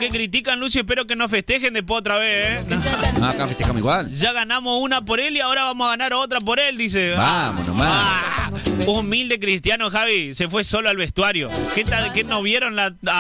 que critican, Lucio, espero que no festejen después otra vez, No, acá festejamos igual. Ya ganamos una por él y ahora vamos a ganar otra por él, dice. Vamos nomás. Humilde cristiano, Javi, se fue solo al vestuario. ¿Qué no vieron